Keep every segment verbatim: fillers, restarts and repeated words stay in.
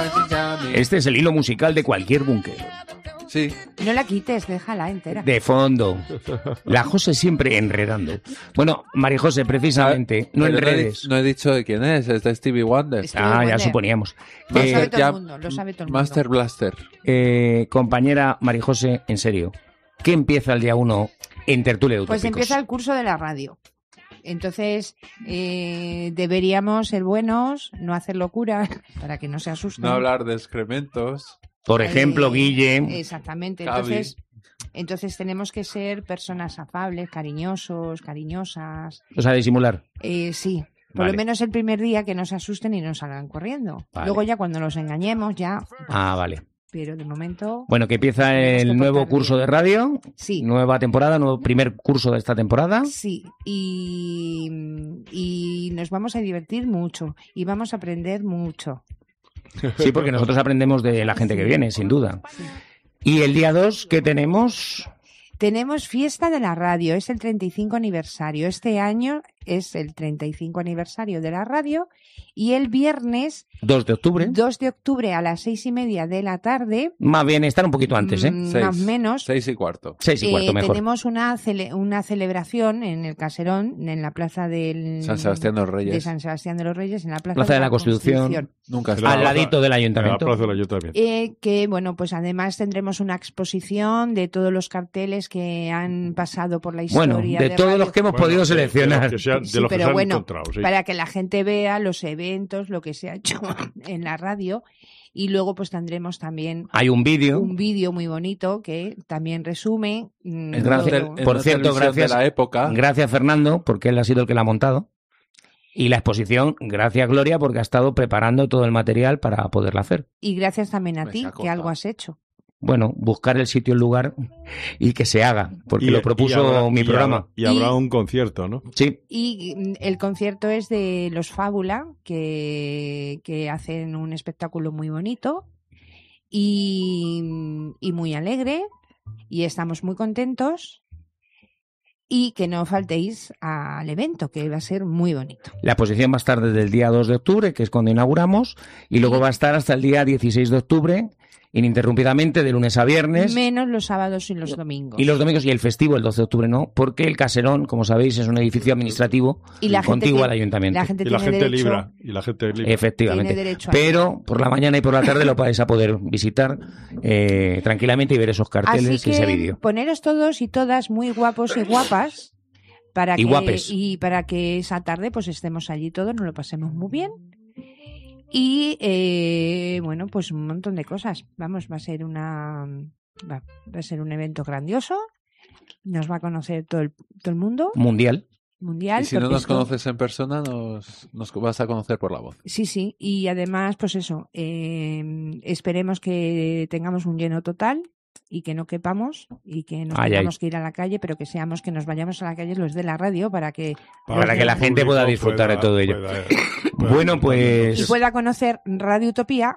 Este es el hilo musical de cualquier búnker. Sí. No la quites, déjala entera. De fondo. La José siempre enredando. Bueno, María José, precisamente, no Pero enredes. No he, no he dicho de quién es, es de Stevie Wonder. Stevie Ah, Wonder. ya suponíamos. Lo Eh, sabe todo ya- el mundo, lo sabe todo el mundo. Master Blaster. eh, compañera María José, en serio, ¿qué empieza el día uno en Tertulia de Pues Utópicos? empieza el curso de la radio. Entonces, eh, deberíamos ser buenos, no hacer locuras, para que no se asusten. No hablar de excrementos. Por ejemplo, Eh, Guille. Exactamente. Cavi. Entonces, entonces tenemos que ser personas afables, cariñosos, cariñosas. ¿Lo sabe disimular? Eh, sí. Por Vale. lo menos el primer día que no se asusten y no salgan corriendo. Vale. Luego ya cuando los engañemos ya, Ah, vale. pero de momento Bueno, que empieza Tenemos que el nuevo portar curso bien. de radio, sí. nueva temporada, nuevo primer curso de esta temporada. Sí, y, y nos vamos a divertir mucho y vamos a aprender mucho. Sí, porque nosotros aprendemos de la gente que viene, sin duda. Sí. Y el día dos, ¿qué tenemos? Tenemos fiesta de la radio, es el treinta y cinco aniversario. Este año es el treinta y cinco aniversario de la radio y el viernes dos de octubre. dos de octubre a las seis y media de la tarde, Más bien, estar un poquito antes, ¿eh? mm, Seis. más o menos, Seis y cuarto. Seis y cuarto, eh, mejor. tenemos una, cele- una celebración en el Caserón, en la plaza del San Sebastián de los Reyes. de San Sebastián de los Reyes, en la plaza, Plaza de la Constitución. Nunca En está. Al la plaza- ladito del En la ayuntamiento. plaza del ayuntamiento. Eh, que bueno, pues además tendremos una exposición de todos los carteles que han pasado por la historia. Bueno, de todos radio. los que hemos Bueno, podido de- seleccionar. De los que se han, de Sí, los que pero se han bueno, encontrado, sí. para que la gente vea los eventos, lo que se ha hecho en la radio. Y luego pues tendremos también Hay un vídeo. un vídeo muy bonito que también resume. mm, En Gracias. una todo. tel- en Por una cierto, televisión gracias- de la época. Gracias, Fernando, porque él ha sido el que la ha montado. Y la exposición, gracias, Gloria, porque ha estado preparando todo el material para poderla hacer. Y gracias también a Me ti, se ha que cortado. algo has hecho. Bueno, buscar el sitio, el lugar y que se haga, porque Y- lo y propuso habrá- mi y programa. habrá- Y habrá Y- un concierto, ¿no? Sí, Y mm, el concierto es de los Fábula, que, que hacen un espectáculo muy bonito y, y muy alegre. Y estamos muy contentos. Y que no faltéis al evento, que va a ser muy bonito. la exposición va a estar desde el día dos de octubre, que es cuando inauguramos, y luego va a estar hasta el día dieciséis de octubre, ininterrumpidamente, de lunes a viernes. Menos los sábados y los domingos. Y los domingos y el festivo, el doce de octubre, no, porque el Caserón, como sabéis, es un edificio administrativo Y la gente contiguo tiene- al ayuntamiento. La gente Y la tiene gente derecho, libra. Y la gente libra. Efectivamente. tiene derecho a Pero por la mañana y por la tarde lo vais a poder visitar eh, tranquilamente y ver esos carteles Así y ese que vídeo. poneros todos y todas muy guapos y guapas para Y que guapes. y para que esa tarde pues estemos allí todos, nos lo pasemos muy bien. Y eh, bueno, pues un montón de cosas. Vamos, va a ser una va, va a ser un evento grandioso. Nos va a conocer todo el, todo el mundo Mundial. mundial. Y si no porque nos esto- conoces en persona, nos, nos vas a conocer por la voz. Sí, sí. Y además, pues eso, eh, esperemos que tengamos un lleno total y que no quepamos y que nos Ay, tengamos ay. que ir a la calle, pero que seamos que nos vayamos a la calle los de la radio para que Para que la el gente pueda público disfrutar de todo ello. pueda- Bueno, pueda- pues- y pueda conocer Radio Utopía,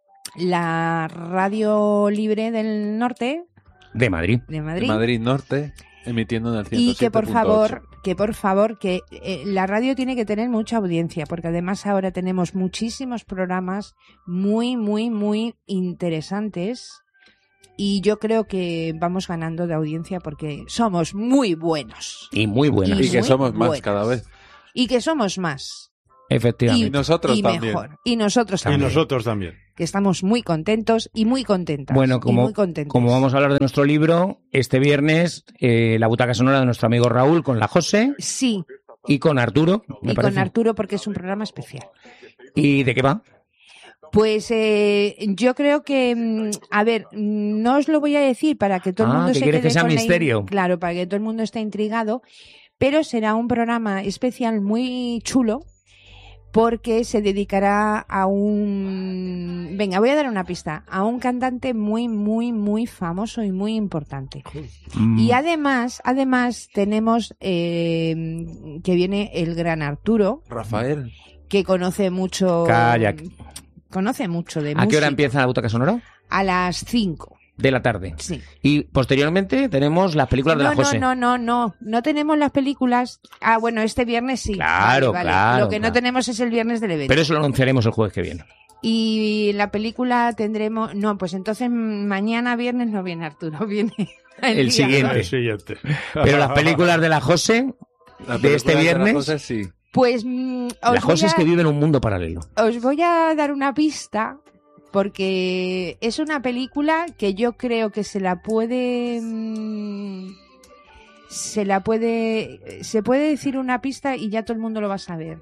la radio libre del norte De Madrid. de De Madrid. Madrid Norte, emitiendo en el ciento Y siete que por punto ocho. favor, que por favor, que eh, la radio tiene que tener mucha audiencia, porque además ahora tenemos muchísimos programas muy, muy, muy interesantes. Y yo creo que vamos ganando de audiencia porque somos muy buenos. Y muy buenas. Y que muy somos más buenas. cada vez. Y que somos más. Efectivamente. Y nosotros y también. mejor. Y nosotros Y también. nosotros también. Que estamos muy contentos y muy contentas. Bueno, y como, muy contentos. como vamos a hablar de nuestro libro, este viernes eh, la butaca sonora de nuestro amigo Raúl con la José Sí, y con Arturo, me y parece. con Arturo porque es un programa especial. ¿Y de qué va? Pues eh, yo creo que, mm, a ver, mm, no os lo voy a decir para que todo el Ah, mundo que se quieres quede que sea con la in- misterio. Claro, para que todo el mundo esté intrigado, pero será un programa especial muy chulo porque se dedicará a un... Venga, voy a dar una pista. A un cantante muy, muy, muy famoso y muy importante. Mm, Y además, además tenemos eh, que viene el gran Arturo, Rafael. que conoce mucho... Calla. Conoce mucho de ¿A qué hora música. empieza la butaca sonora? A las cinco, De la tarde. sí. Y posteriormente tenemos las películas de No, la José. no, no, no, no. No tenemos las películas. Ah, bueno, este viernes sí. Claro, Vale, vale. claro, Lo que claro. no tenemos es el viernes del evento. Pero eso lo anunciaremos el jueves que viene. Y la película tendremos... No, pues entonces mañana viernes no viene Arturo, viene el, El día siguiente. El siguiente. Pero las películas de la José, Las de este películas de la viernes, José, sí. Pues mm, os, la José voy es que a, vive en un mundo paralelo. os voy a dar una pista porque es una película que yo creo que se la puede... mm, se la puede... Se puede decir una pista y ya todo el mundo lo va a saber.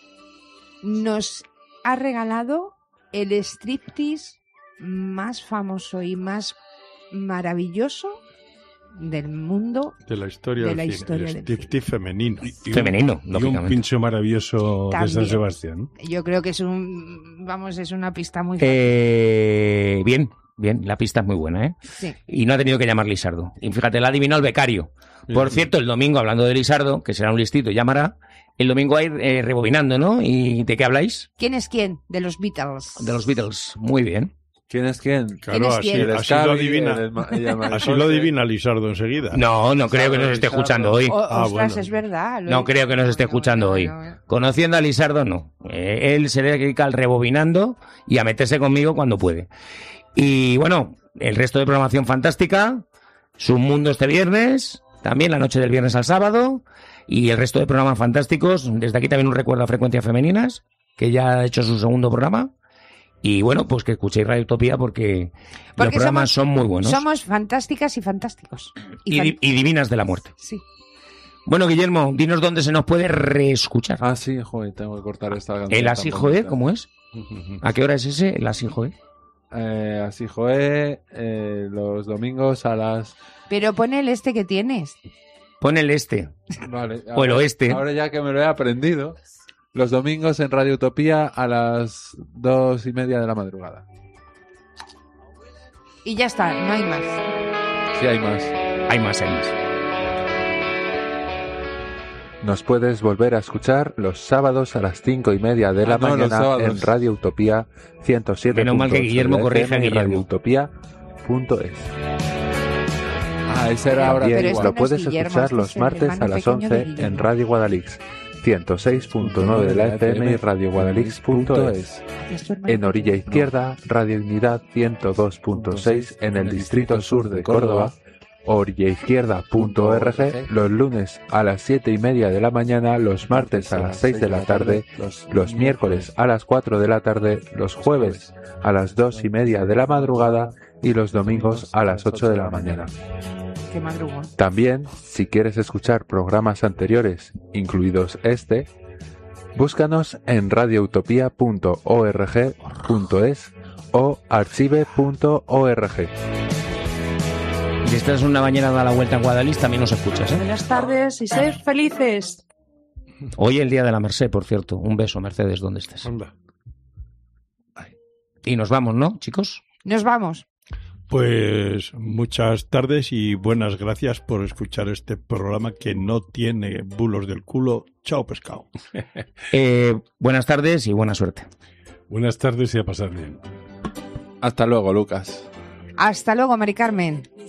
Nos ha regalado el striptease más famoso y más maravilloso del mundo. De la historia De del la cine. historia El del striptease femenino. Y un- Femenino, Y un lógicamente. pincho maravilloso También. de San Sebastián. Yo creo que es un... Vamos, es una pista muy... Eh, bien, bien, la pista es muy buena, ¿eh? Sí. Y no ha tenido que llamar Lisardo. Y fíjate, la ha adivinado el becario. Por cierto, el domingo, hablando de Lisardo, que será un listito y llamará, el domingo a ir eh, rebobinando, ¿no? ¿Y de qué habláis? ¿Quién es quién? De los Beatles. De los Beatles. Muy bien. ¿Quién es quién? Claro, es así, quién? El así Scabi, lo adivina. el Elma- ella María Así lo José. adivina Lisardo enseguida. No, no creo que nos esté Lisardo. escuchando hoy. O- Ah, ostras, bueno. es verdad. lo- No creo que nos esté Bueno, escuchando hoy. bueno, bueno. Conociendo a Lisardo, no. Eh, él se dedica al rebobinando y a meterse conmigo cuando puede. Y bueno, el resto de programación fantástica, su mundo este viernes, también la noche del viernes al sábado, y el resto de programas fantásticos. Desde aquí también un recuerdo a Frecuencias Femeninas, que ya ha hecho su segundo programa. Y bueno, pues que escuchéis Radio Utopía porque, los Porque programas somos- son muy buenos. Somos fantásticas y fantásticos. Y y, fan- di- y divinas de la muerte. Sí. Bueno, Guillermo, dinos dónde se nos puede reescuchar. Ah, sí, joder, tengo que cortar esta canción. El tan así bonita. joder, ¿cómo es? ¿A qué hora es ese? El así joder. Eh, así, joder, eh, los domingos a las... Pero pon el este que tienes. Pon el este. Vale, O el ahora- oeste. Ahora ya que me lo he aprendido, los domingos en Radio Utopía a las dos y media de la madrugada. Y ya está, no hay más. Sí, hay más. Hay más, hay más. Nos puedes volver a escuchar los sábados a las cinco y media de la Ah, no, los mañana sábados. en Radio Utopía ciento siete. Menos mal que Guillermo corrige a Guillermo. radio utopía punto es. Ah, ese era ahora. Pero Igual. esto Lo no es puedes Guillermo, escuchar este los es el martes hermano a las pequeño de once Guillermo. en Radio Guadalix ciento seis punto nueve de la F M y radio guadalix punto es. En orilla izquierda, Radio Unidad ciento dos punto seis en el distrito sur de Córdoba, orillaizquierda punto org, los lunes a las siete y media de la mañana, los martes a las seis de la tarde, los miércoles a las cuatro de la tarde, los jueves a las dos y media de la madrugada y los domingos a las ocho de la mañana. Qué madrugón. También, si quieres escuchar programas anteriores, incluidos este, búscanos en radio utopía punto org punto es o archive punto org. Si estás en una bañera da la vuelta en Guadalix, también nos escuchas, ¿eh? Buenas tardes y sed felices. Hoy el día de la Merced, por cierto. Un beso, Mercedes, donde estés. Anda. Y nos vamos, ¿no, chicos? Nos vamos. Pues muchas tardes y buenas gracias por escuchar este programa que no tiene bulos del culo. Chao, pescado. Eh, buenas tardes y buena suerte. Buenas tardes y a pasar bien. Hasta luego, Lucas. Hasta luego, Mari Carmen.